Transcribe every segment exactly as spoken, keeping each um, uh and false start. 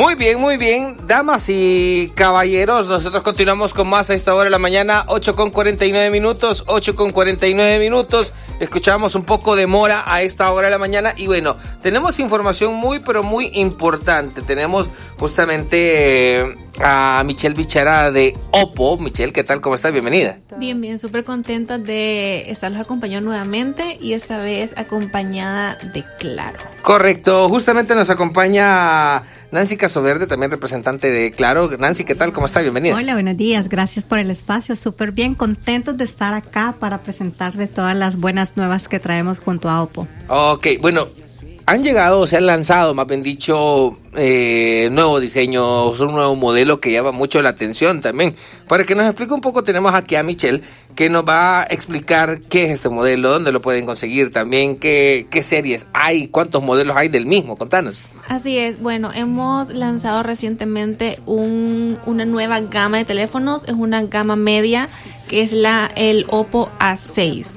Muy bien, muy bien. Damas y caballeros, nosotros continuamos con más a esta hora de la mañana, ocho con cuarenta y nueve minutos, ocho con cuarenta y nueve minutos. Escuchamos un poco de Mora a esta hora de la mañana y bueno, tenemos información muy, pero muy importante. Tenemos justamente eh, a Michelle Bichara de Oppo. Michelle, ¿qué tal? ¿Cómo estás? Bienvenida. Bien, bien, súper contenta de estarlos acompañando nuevamente y esta vez acompañada de Claro. Correcto, justamente nos acompaña Nancy Casoverde, también representante de Claro. Nancy, ¿qué tal? ¿Cómo está? Bienvenida. Hola, buenos días, gracias por el espacio, súper bien, contentos de estar acá para presentarles todas las buenas nuevas que traemos junto a Oppo. Ok, bueno, han llegado, se han lanzado, más bien dicho, eh, nuevos diseños, un nuevo modelo que llama mucho la atención también. Para que nos explique un poco, tenemos aquí a Michelle, que nos va a explicar qué es este modelo, dónde lo pueden conseguir también, qué, qué series hay, cuántos modelos hay del mismo. Contanos. Así es, bueno, hemos lanzado recientemente un, una nueva gama de teléfonos, es una gama media que es la el Oppo A seis.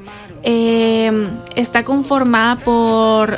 Eh, está conformada por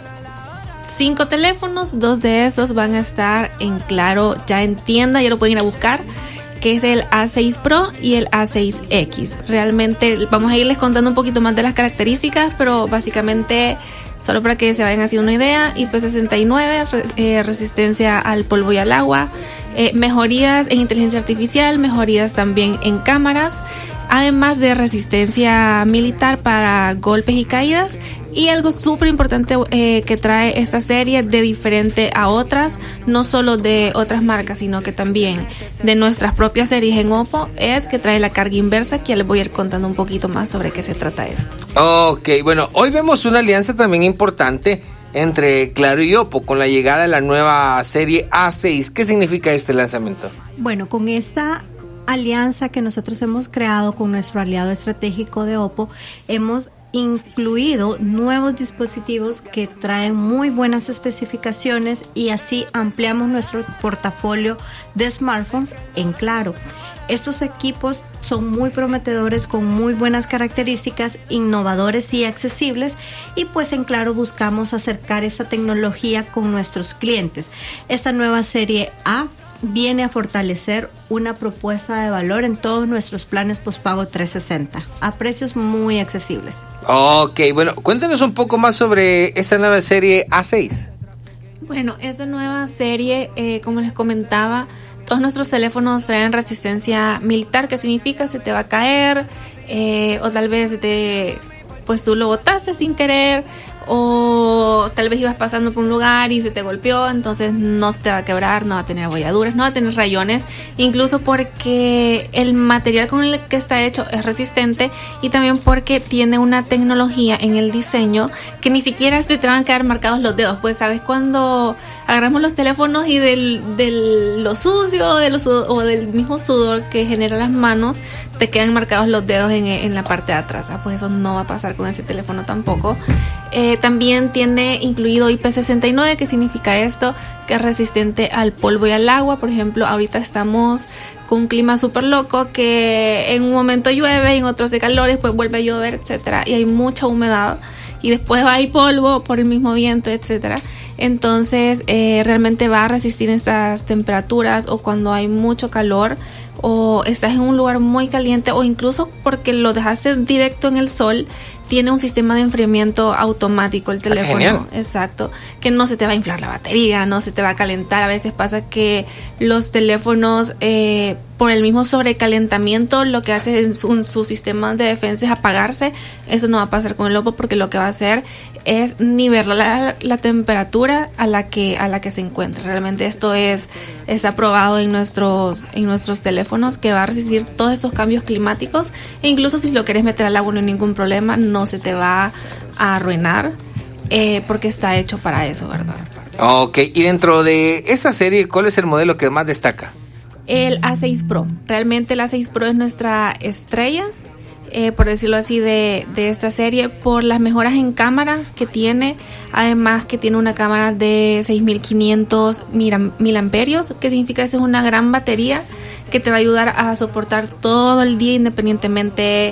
cinco teléfonos, dos de esos van a estar en Claro ya en tienda, ya lo pueden ir a buscar, que es el A seis Pro y el A seis X. Realmente vamos a irles contando un poquito más de las características, pero básicamente solo para que se vayan haciendo una idea: I P sesenta y nueve, eh, resistencia al polvo y al agua, eh, mejorías en inteligencia artificial, mejorías también en cámaras, además de resistencia militar para golpes y caídas. Y algo súper importante eh, que trae esta serie de diferente a otras, no solo de otras marcas, sino que también de nuestras propias series en Oppo, es que trae la carga inversa, que ya les voy a ir contando un poquito más sobre qué se trata esto. Ok, bueno, hoy vemos una alianza también importante entre Claro y Oppo con la llegada de la nueva serie A seis. ¿Qué significa este lanzamiento? Bueno, con esta alianza que nosotros hemos creado con nuestro aliado estratégico de Oppo, hemos incluido nuevos dispositivos que traen muy buenas especificaciones y así ampliamos nuestro portafolio de smartphones en Claro. Estos equipos son muy prometedores, con muy buenas características, innovadores y accesibles, y pues en Claro buscamos acercar esta tecnología con nuestros clientes. Esta nueva serie A viene a fortalecer una propuesta de valor en todos nuestros planes postpago trescientos sesenta a precios muy accesibles. Ok, bueno, cuéntanos un poco más sobre esta nueva serie A seis. Bueno, esta nueva serie, eh, como les comentaba, todos nuestros teléfonos traen resistencia militar, que significa se te va a caer, eh, o tal vez te, pues tú lo botaste sin querer, o tal vez ibas pasando por un lugar y se te golpeó, entonces no se te va a quebrar, no va a tener abolladuras, no va a tener rayones, incluso porque el material con el que está hecho es resistente, y también porque tiene una tecnología en el diseño que ni siquiera se te van a quedar marcados los dedos. Pues sabes, cuando agarramos los teléfonos y del, del lo sucio de los, o del mismo sudor que genera las manos, te quedan marcados los dedos en, en la parte de atrás. Ah, pues eso no va a pasar con ese teléfono tampoco. Eh, también tiene incluido I P sesenta y nueve, que significa esto, que es resistente al polvo y al agua. Por ejemplo, ahorita estamos con un clima súper loco, que en un momento llueve, en otros de calores, pues vuelve a llover, etcétera, y hay mucha humedad, y después hay polvo por el mismo viento, etcétera. Entonces eh, realmente va a resistir estas temperaturas, o cuando hay mucho calor, o estás en un lugar muy caliente, o incluso porque lo dejaste directo en el sol, tiene un sistema de enfriamiento automático el teléfono. Genial. Exacto, que no se te va a inflar la batería, no se te va a calentar. A veces pasa que los teléfonos, eh, por el mismo sobrecalentamiento, lo que hace en su, su sistema de defensa es apagarse. Eso no va a pasar con el Oppo, porque lo que va a hacer es nivelar la, la temperatura a la que a la que se encuentra. Realmente esto es está probado en nuestros en nuestros teléfonos, que va a resistir todos estos cambios climáticos, e incluso si lo quieres meter al agua no hay ningún problema, no se te va a arruinar, eh, porque está hecho para eso, ¿verdad? Ok, y dentro de esa serie, ¿cuál es el modelo que más destaca? El A seis Pro. Realmente el A seis Pro es nuestra estrella, eh, por decirlo así, de, de esta serie, por las mejoras en cámara que tiene. Además que tiene una cámara de seis mil quinientos miliamperios, que significa que es una gran batería que te va a ayudar a soportar todo el día, independientemente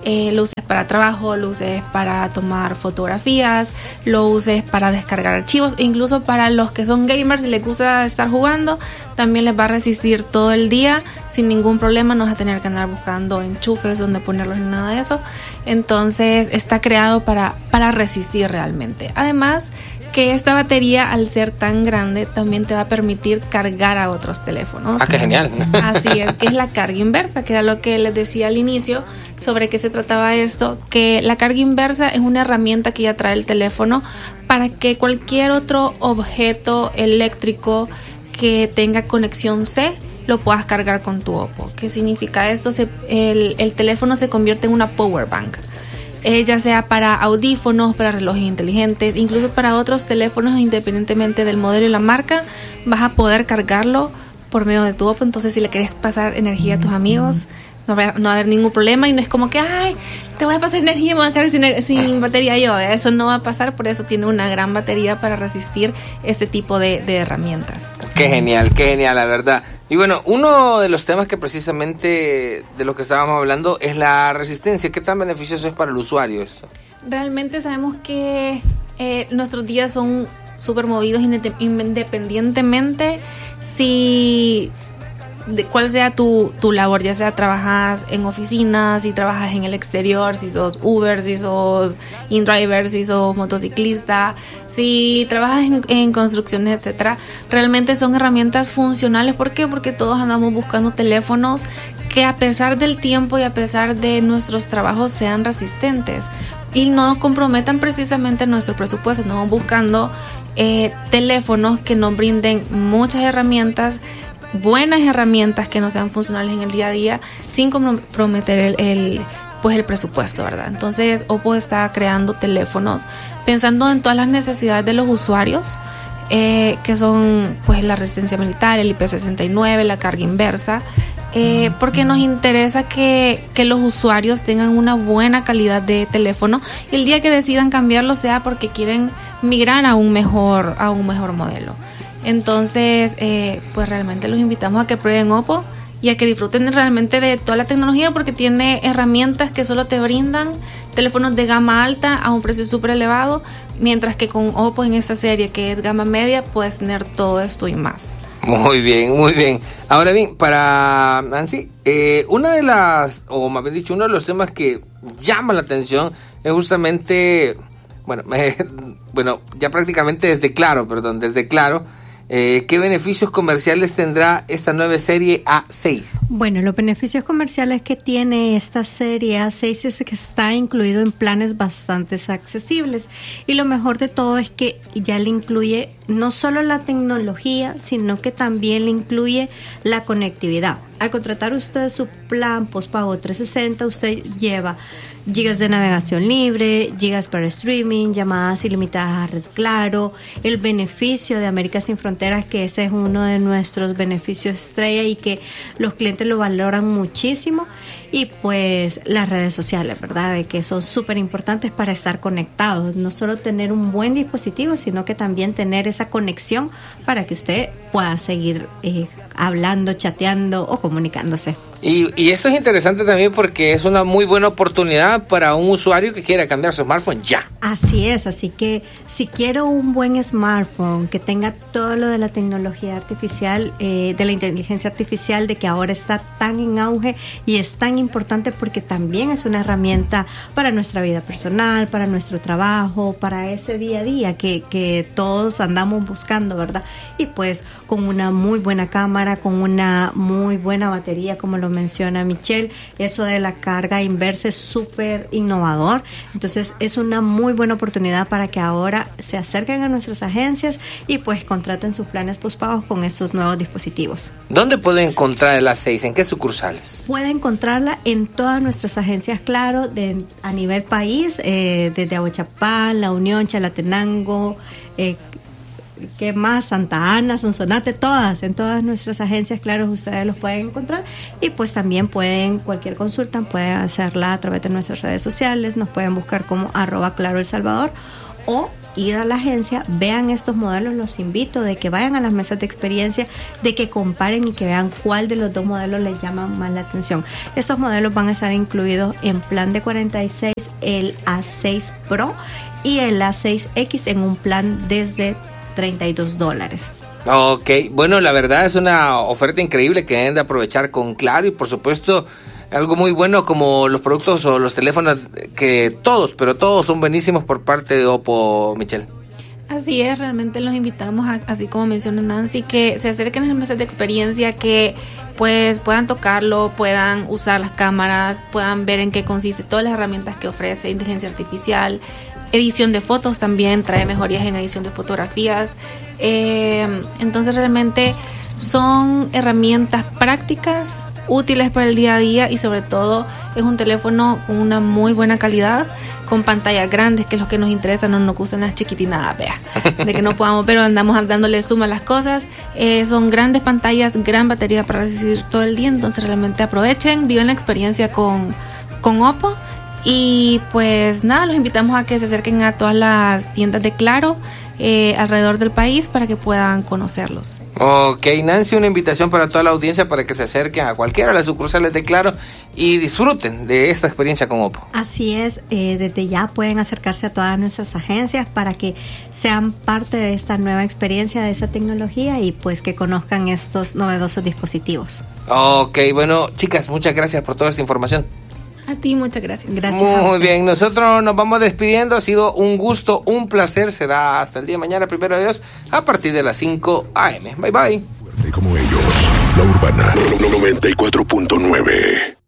eh, lo uses para trabajo, lo uses para tomar fotografías, lo uses para descargar archivos, incluso para los que son gamers y les gusta estar jugando, también les va a resistir todo el día sin ningún problema. No vas a tener que andar buscando enchufes donde ponerlos ni nada de eso. Entonces está creado para, para resistir realmente. Además, que esta batería, al ser tan grande, también te va a permitir cargar a otros teléfonos. Ah, qué genial. Así es, que es la carga inversa, que era lo que les decía al inicio, sobre qué se trataba esto, que la carga inversa es una herramienta que ya trae el teléfono para que cualquier otro objeto eléctrico que tenga conexión C lo puedas cargar con tu Oppo. ¿Qué significa esto? Se, el, el teléfono se convierte en una power bank. Eh, ya sea para audífonos, para relojes inteligentes, incluso para otros teléfonos, independientemente del modelo y la marca, vas a poder cargarlo por medio de tu Oppo. Entonces, si le quieres pasar energía a tus amigos, no va, no va a haber ningún problema, y no es como que, ay, te voy a pasar energía y me voy a quedar sin, sin batería yo. Eso no va a pasar, por eso tiene una gran batería para resistir este tipo de, de herramientas. Qué genial, qué genial, la verdad. Y bueno, uno de los temas que precisamente de lo que estábamos hablando es la resistencia. ¿Qué tan beneficioso es para el usuario esto? Realmente sabemos que eh, nuestros días son súper movidos independientemente si de cuál sea tu, tu labor, ya sea trabajas en oficinas, si trabajas en el exterior, si sos Uber, si sos InDriver, si sos motociclista, si trabajas en, en construcciones, etcétera. Realmente son herramientas funcionales. ¿Por qué? Porque todos andamos buscando teléfonos que, a pesar del tiempo y a pesar de nuestros trabajos, sean resistentes y no comprometan precisamente nuestro presupuesto. Estamos buscando eh, teléfonos que nos brinden muchas herramientas, buenas herramientas que no sean funcionales en el día a día, sin comprometer el, el, pues el presupuesto, ¿verdad? Entonces, Oppo está creando teléfonos pensando en todas las necesidades de los usuarios, eh, que son pues la resistencia militar, el I P sesenta y nueve, la carga inversa, eh, porque nos interesa que, que los usuarios tengan una buena calidad de teléfono, y el día que decidan cambiarlo sea porque quieren migrar a un mejor, a un mejor modelo. Entonces, eh, pues realmente los invitamos a que prueben Oppo y a que disfruten realmente de toda la tecnología, porque tiene herramientas que solo te brindan teléfonos de gama alta a un precio súper elevado, mientras que con Oppo, en esta serie que es gama media, puedes tener todo esto y más. Muy bien, muy bien. Ahora bien, para Nancy, eh, una de las, o más bien dicho, uno de los temas que llama la atención es justamente, bueno, eh, bueno, ya prácticamente desde Claro, perdón, desde Claro, Eh, ¿qué beneficios comerciales tendrá esta nueva serie A seis? Bueno, los beneficios comerciales que tiene esta serie A seis es que está incluido en planes bastante accesibles, y lo mejor de todo es que ya le incluye no solo la tecnología, sino que también le incluye la conectividad. Al contratar usted su plan postpago trescientos sesenta, usted lleva gigas de navegación libre, gigas para streaming, llamadas ilimitadas a Red Claro, el beneficio de América Sin Fronteras, que ese es uno de nuestros beneficios estrella y que los clientes lo valoran muchísimo, y pues las redes sociales, ¿verdad? De que son súper importantes para estar conectados, no solo tener un buen dispositivo, sino que también tener esa conexión para que usted pueda seguir eh, hablando, chateando o comunicándose. Y, y esto es interesante también porque es una muy buena oportunidad para un usuario que quiera cambiar su smartphone ya. Así es, así que si quiero un buen smartphone que tenga todo lo de la tecnología artificial, eh, de la inteligencia artificial, de que ahora está tan en auge y es tan importante porque también es una herramienta para nuestra vida personal, para nuestro trabajo, para ese día a día que, que todos andamos buscando, ¿verdad? Y pues con una muy buena cámara, con una muy buena batería, como lo menciona Michelle, eso de la carga inversa es súper innovador. Entonces es una muy buena oportunidad para que ahora se acerquen a nuestras agencias y pues contraten sus planes postpagos con estos nuevos dispositivos. ¿Dónde pueden encontrar el A seis? ¿En qué sucursales? Puede encontrarla en todas nuestras agencias Claro de, a nivel país, eh, desde Aguachapán, La Unión, Chalatenango, eh, ¿qué más? Santa Ana, Sonsonate, todas, en todas nuestras agencias Claro ustedes los pueden encontrar, y pues también pueden, cualquier consulta pueden hacerla a través de nuestras redes sociales, nos pueden buscar como arroba Claro El Salvador, o ir a la agencia, vean estos modelos, los invito de que vayan a las mesas de experiencia, de que comparen y que vean cuál de los dos modelos les llama más la atención. Estos modelos van a estar incluidos en plan de cuarenta y seis, el A seis Pro y el A seis X en un plan desde treinta y dos dólares. Ok, bueno, la verdad es una oferta increíble que deben de aprovechar con Claro y por supuesto algo muy bueno como los productos o los teléfonos que todos, pero todos son buenísimos por parte de Oppo, Michelle. Así es, realmente los invitamos, a, así como mencionó Nancy, que se acerquen a las mesas de experiencia, que pues puedan tocarlo, puedan usar las cámaras, puedan ver en qué consiste todas las herramientas que ofrece inteligencia artificial, edición de fotos también, trae mejorías en edición de fotografías. Eh, entonces realmente son herramientas prácticas, útiles para el día a día y sobre todo es un teléfono con una muy buena calidad, con pantallas grandes, que es lo que nos interesa, no nos gustan las chiquitinadas, vea, de que no podamos ver o andamos dándole suma a las cosas. Eh, son grandes pantallas, gran batería para resistir todo el día, entonces realmente aprovechen, viven la experiencia con, con Oppo. Y pues nada, los invitamos a que se acerquen a todas las tiendas de Claro eh, alrededor del país para que puedan conocerlos. Ok, Nancy, una invitación para toda la audiencia para que se acerquen a cualquiera de las sucursales de Claro y disfruten de esta experiencia con Oppo. Así es, eh, desde ya pueden acercarse a todas nuestras agencias para que sean parte de esta nueva experiencia, de esa tecnología y pues que conozcan estos novedosos dispositivos. Ok, bueno, chicas, muchas gracias por toda esta información. A ti, muchas gracias. Gracias. Muy bien, nosotros nos vamos despidiendo. Ha sido un gusto, un placer. Será hasta el día de mañana, primero de Dios, a partir de las cinco a eme. Bye, bye. Fuerte como ellos, La Urbana noventa y cuatro punto nueve.